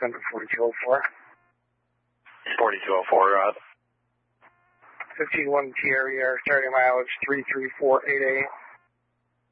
number 4204. 4204, 15-1 Thierry Air, starting mileage 33488.